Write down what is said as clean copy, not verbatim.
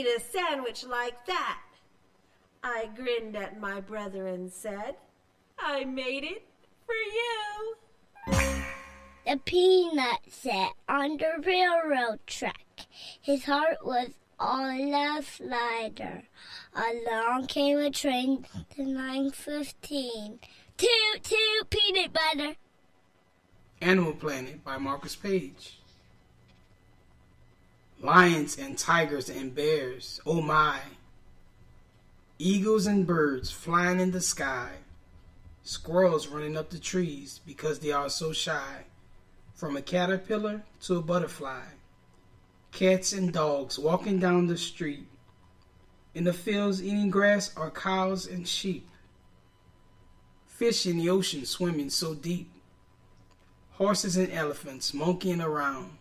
a sandwich like that. I grinned at my brother and said, I made it for you. The peanut sat on the railroad track. His heart was on a slider. Along came a train to 9:15. Toot, toot, peanut butter. Animal Planet by Marcus Page. Lions and tigers and bears, oh my. Eagles and birds flying in the sky. Squirrels running up the trees because they are so shy. From a caterpillar to a butterfly. Cats and dogs walking down the street. In the fields eating grass are cows and sheep. Fish in the ocean swimming so deep. Horses and elephants monkeying around.